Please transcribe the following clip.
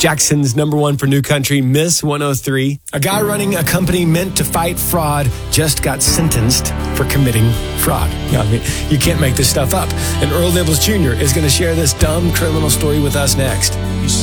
Jackson's number one for new country, Miss 103. A guy running a company meant to fight fraud just got sentenced for committing fraud. I mean, you can't make this stuff up. And Earl Dibbles Jr. is going to share this dumb criminal story with us next.